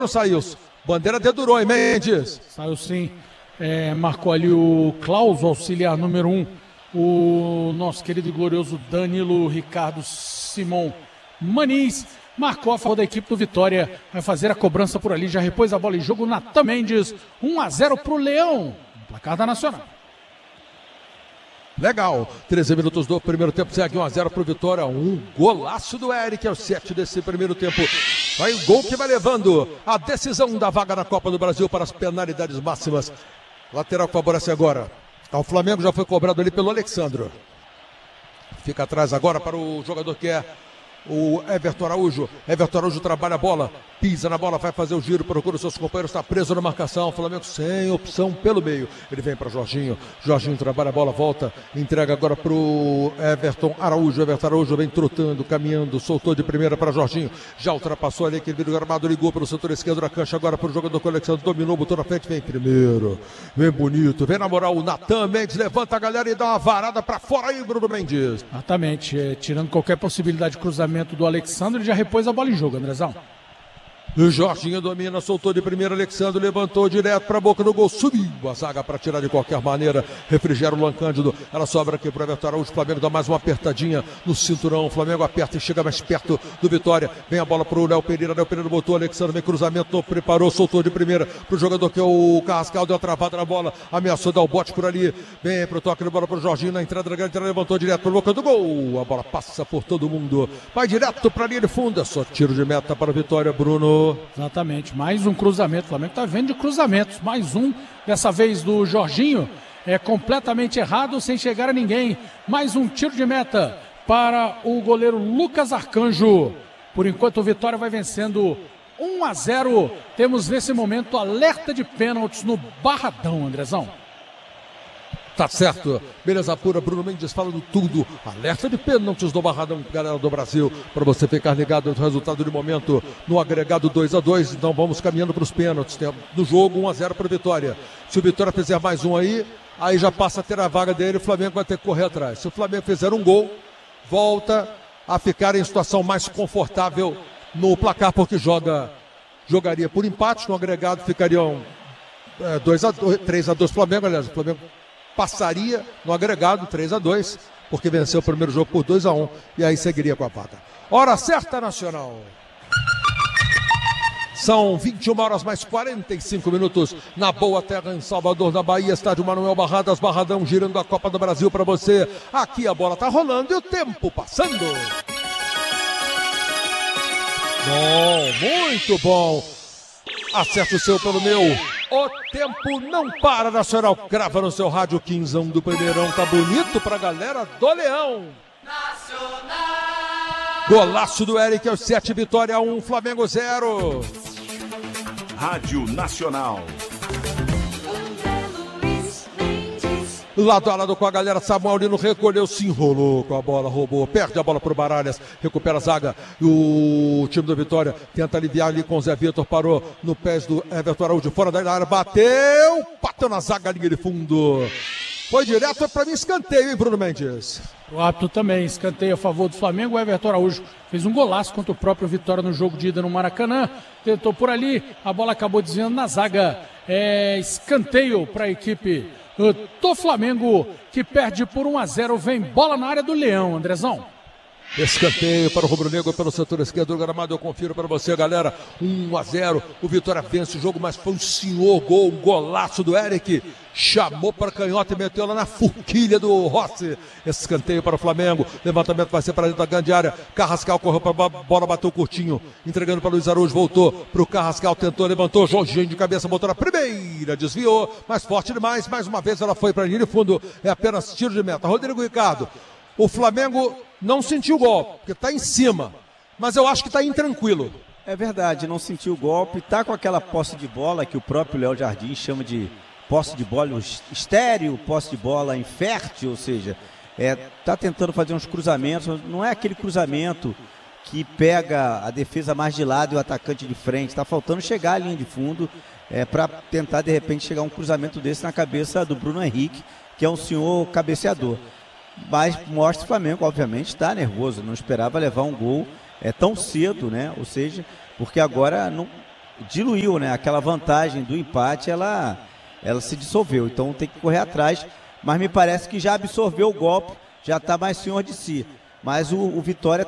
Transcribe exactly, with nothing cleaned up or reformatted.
saiu? Bandeira dedurou, hein, Mendes? Saiu sim. É, marcou ali o Klaus, o auxiliar número um. O nosso querido e glorioso Danilo Ricardo Simon Maniz. Marcou a favor da equipe do Vitória. Vai fazer a cobrança por ali. Já repôs a bola em jogo. Natan Mendes. um a zero pro Leão. Placar da Nacional. Legal, treze minutos do primeiro tempo, segue um a zero pro Vitória, um golaço do Eric, é o sete desse primeiro tempo. Vai o gol que vai levando a decisão da vaga na Copa do Brasil para as penalidades máximas. Lateral que favorece agora. O Flamengo já foi cobrado ali pelo Alexandro. Fica atrás agora para o jogador que é o Everton Araújo. Everton Araújo trabalha a bola, pisa na bola, vai fazer o giro, procura os seus companheiros, está preso na marcação. O Flamengo sem opção pelo meio. Ele vem para Jorginho. Jorginho trabalha a bola, volta, entrega agora para o Everton Araújo. Everton Araújo vem trotando, caminhando, soltou de primeira para Jorginho. Já ultrapassou ali aquele vídeo armado, ligou pelo setor esquerdo da cancha agora para o jogador que o Alexandre dominou, botou na frente, vem primeiro. Vem bonito, vem na moral o Natan Mendes, levanta a galera e dá uma varada para fora aí, Bruno Mendes. Exatamente, é, tirando qualquer possibilidade de cruzamento do Alexandre, ele já repôs a bola em jogo, Andrezão. O Jorginho domina, soltou de primeira, Alexandre levantou direto para a boca do gol, subiu a zaga para tirar de qualquer maneira, refrigera o Luan Cândido, ela sobra aqui para o Everton Araújo. O Flamengo dá mais uma apertadinha no cinturão, o Flamengo aperta e chega mais perto do Vitória, vem a bola para o Léo Pereira, Léo Pereira botou, Alexandre vem cruzamento, preparou, soltou de primeira para o jogador que é o Carrascal, deu a travada na bola, ameaçou dar o bote por ali, vem para o toque de bola para o Jorginho, na entrada da grande, levantou direto para a boca do gol, a bola passa por todo mundo, vai direto para a linha de fundo, é só tiro de meta para a Vitória, Bruno. Exatamente, mais um cruzamento, o Flamengo está vendo de cruzamentos, mais um, dessa vez do Jorginho, é completamente errado, sem chegar a ninguém, mais um tiro de meta para o goleiro Lucas Arcanjo. Por enquanto o Vitória vai vencendo um a zero, temos nesse momento alerta de pênaltis no Barradão, Andrezão. Tá certo, beleza pura, Bruno Mendes falando tudo, alerta de pênaltis do Barradão, galera do Brasil, para você ficar ligado no resultado de momento, no agregado dois a dois, então vamos caminhando para os pênaltis, tem no jogo um a zero para a Vitória. Se o Vitória fizer mais um aí, aí já passa a ter a vaga dele, o Flamengo vai ter que correr atrás. Se o Flamengo fizer um gol, volta a ficar em situação mais confortável no placar, porque joga, jogaria por empate, no agregado ficariam é, dois a dois, três a dois Flamengo, aliás, o Flamengo passaria no agregado três a dois, porque venceu o primeiro jogo por dois a um e aí seguiria com a vaga. Hora certa, Nacional. São vinte e uma horas mais quarenta e cinco minutos na boa terra em Salvador, na Bahia, estádio Manuel Barradas, Barradão girando a Copa do Brasil para você. Aqui a bola tá rolando e o tempo passando. Bom, muito bom. Acerte o seu pelo meu. O tempo não para, Nacional. Crava no seu rádio, quinzão do Primeirão. Tá bonito pra galera do Leão. Nacional. Golaço do Eric, é o sete, Vitória um, Flamengo zero. Rádio Nacional. Lado a lado com a galera, Samuel Lino recolheu, se enrolou com a bola, roubou, perde a bola pro Baralhas, recupera a zaga, o time do Vitória tenta aliviar ali com o Zé Vitor, parou no pés do Everton Araújo, fora da área, bateu, bateu na zaga, linha de fundo, foi direto para mim, escanteio, hein, Bruno Mendes? O árbitro também, escanteio a favor do Flamengo, o Everton Araújo fez um golaço contra o próprio Vitória no jogo de ida no Maracanã, tentou por ali, a bola acabou desviando na zaga, é escanteio para a equipe do Flamengo, que perde por um a zero, vem bola na área do Leão, Andrezão. Escanteio para o rubro-negro pelo setor esquerdo do gramado, eu confiro para você, galera, um a zero, o Vitória vence o jogo, mas foi um senhor gol, um golaço do Eric, chamou para canhota e meteu lá na forquilha do Rossi. Escanteio para o Flamengo, levantamento vai ser para dentro da grande área, Carrascal correu para a bola, bateu curtinho, entregando para Luiz Araújo, voltou para o Carrascal, tentou, levantou, Jorginho de cabeça, botou na primeira, desviou, mas forte demais, mais uma vez ela foi para a linha de fundo, é apenas tiro de meta. Rodrigo Ricardo, o Flamengo não sentiu o golpe, porque está em cima, mas eu acho que está intranquilo. É verdade, não sentiu o golpe, está com aquela posse de bola que o próprio Léo Jardim chama de posse de bola estéreo, posse de bola infértil, ou seja, está é, tentando fazer uns cruzamentos, não é aquele cruzamento que pega a defesa mais de lado e o atacante de frente, está faltando chegar à linha de fundo é, para tentar de repente chegar um cruzamento desse na cabeça do Bruno Henrique, que é um senhor cabeceador. Mas mostra o Flamengo, obviamente, está nervoso, não esperava levar um gol é, tão cedo, né? Ou seja, porque agora não, diluiu, né? Aquela vantagem do empate, ela, ela se dissolveu. Então tem que correr atrás, mas me parece que já absorveu o golpe, já está mais senhor de si. Mas o, o Vitória